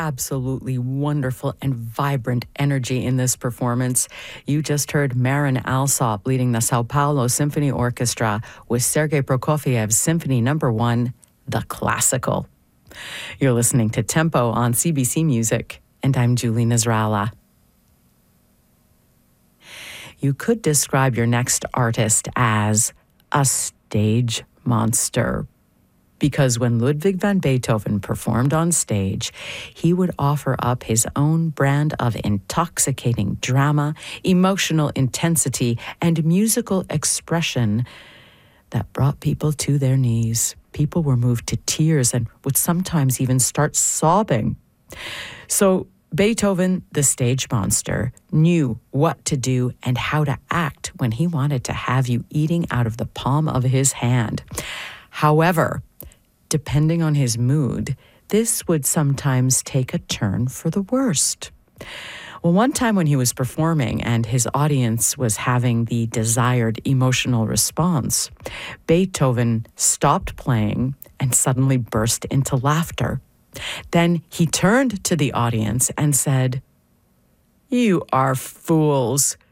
absolutely wonderful and vibrant energy in this performance. You just heard Marin Alsop leading the Sao Paulo Symphony Orchestra with Sergei Prokofiev's Symphony No. 1, The Classical. You're listening to Tempo on CBC Music, and I'm Julie Nasrallah. You could describe your next artist as a stage monster, because when Ludwig van Beethoven performed on stage, he would offer up his own brand of intoxicating drama, emotional intensity, and musical expression that brought people to their knees. People were moved to tears and would sometimes even start sobbing. So Beethoven, the stage monster, knew what to do and how to act when he wanted to have you eating out of the palm of his hand. However, depending on his mood, this would sometimes take a turn for the worst. Well, one time when he was performing and his audience was having the desired emotional response, Beethoven stopped playing and suddenly burst into laughter. Then he turned to the audience and said, "You are fools.